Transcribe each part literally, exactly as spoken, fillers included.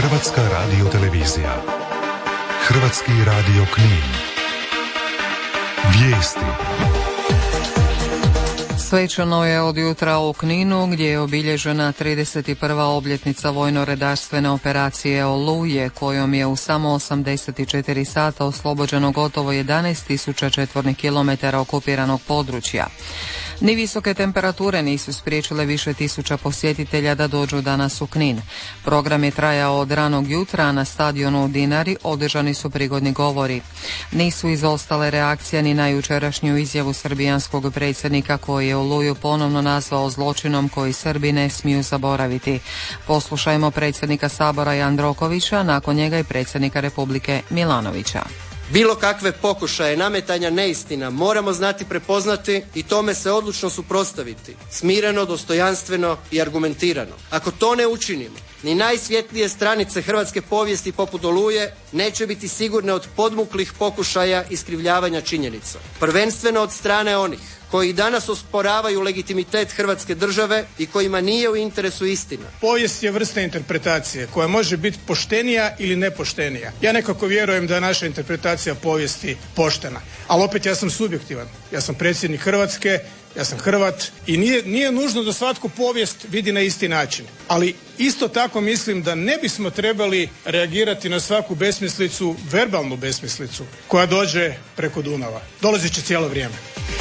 Hrvatska radiotelevizija. Hrvatski radio Knin. Vijesti. Svečano je od jutra u Kninu, gdje je obilježena trideset prva obljetnica vojno-redarstvene operacije Oluje, kojom je u samo osamdeset četiri sata oslobođeno gotovo jedanaest tisuća četvornih kilometara okupiranog područja. Ni visoke temperature nisu spriječile više tisuća posjetitelja da dođu danas u Knin. Program je trajao od ranog jutra, a na stadionu u Dinari održani su prigodni govori. Nisu izostale reakcije ni na jučerašnju izjavu srbijanskog predsjednika, koji je Oluju ponovno nazvao zločinom koji Srbi ne smiju zaboraviti. Poslušajmo predsjednika Sabora Jandrokovića, nakon njega i predsjednika Republike Milanovića. Bilo kakve pokušaje nametanja neistina moramo znati prepoznati i tome se odlučno suprotstaviti, smireno, dostojanstveno i argumentirano. Ako to ne učinimo, ni najsvjetlije stranice hrvatske povijesti poput Oluje neće biti sigurne od podmuklih pokušaja iskrivljavanja činjenica. Prvenstveno od strane onih koji danas osporavaju legitimitet Hrvatske države i kojima nije u interesu istina. Povijest je vrsta interpretacije koja može biti poštenija ili nepoštenija. Ja nekako vjerujem da je naša interpretacija povijesti poštena, ali opet ja sam subjektivan. Ja sam predsjednik Hrvatske, ja sam Hrvat i nije, nije nužno da svatko povijest vidi na isti način. Ali isto tako mislim da ne bismo trebali reagirati na svaku besmislicu, verbalnu besmislicu koja dođe preko Dunava. Dolazit će cijelo vrijeme.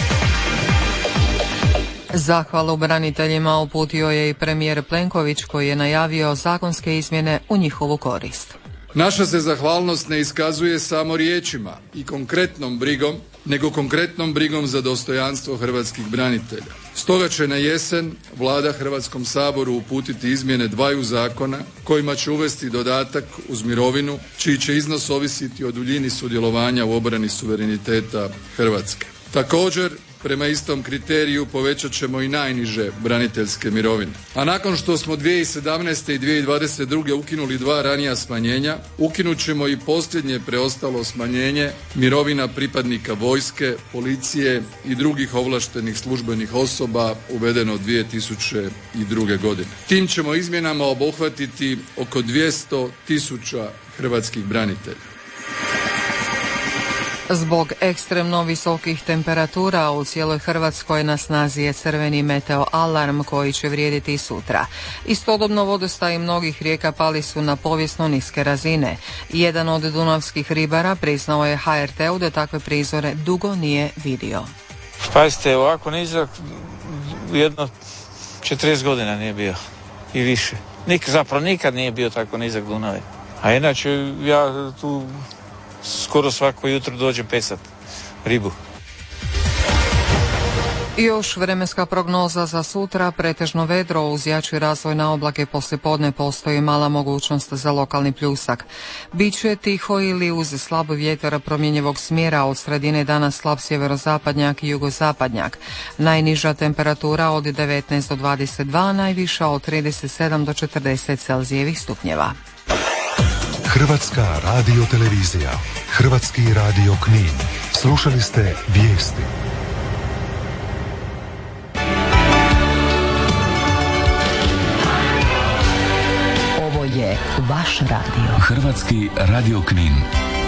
Zahvalu braniteljima uputio je i premijer Plenković, koji je najavio zakonske izmjene u njihovu korist. Naša se zahvalnost ne iskazuje samo riječima i konkretnom brigom, nego konkretnom brigom za dostojanstvo hrvatskih branitelja. Stoga će na jesen Vlada Hrvatskom saboru uputiti izmjene dvaju zakona kojima će uvesti dodatak uz mirovinu, čiji će iznos ovisiti o duljini sudjelovanja u obrani suvereniteta Hrvatske. Također, prema istom kriteriju povećat ćemo i najniže braniteljske mirovine. A nakon što smo dvije tisuće sedamnaeste i dvije tisuće dvadeset druge ukinuli dva ranija smanjenja, ukinut ćemo i posljednje preostalo smanjenje mirovina pripadnika vojske, policije i drugih ovlaštenih službenih osoba uvedeno dvije tisuće druge. godine. Tim ćemo izmjenama obuhvatiti oko dvjesto tisuća hrvatskih branitelja. Zbog ekstremno visokih temperatura u cijeloj Hrvatskoj na snazi je crveni meteo alarm koji će vrijediti i sutra. Istodobno vodostaji mnogih rijeka pali su na povijesno niske razine. Jedan od dunavskih ribara priznao je ha er te u da takve prizore dugo nije vidio. Pazite, ovako nizak jedno četrdeset godina nije bio i više. Nik, zapravo nikad nije bio tako nizak Dunave. A inače ja tu skoro svako jutro dođem pesat ribu. Još vremenska prognoza za sutra, pretežno vedro uz jači razvoj na oblake, poslijepodne postoji mala mogućnost za lokalni pljusak. Biće tiho ili uz slab vjetar promjenjivog smjera, od sredine dana slab sjeverozapadnjak i jugozapadnjak. Najniža temperatura od devetnaest do dvadeset dva, najviša od trideset sedam do četrdeset celzijevih stupnjeva. Hrvatska radiotelevizija. Hrvatski radio Knin. Slušali ste vijesti. Ovo je vaš radio. Hrvatski radio Knin.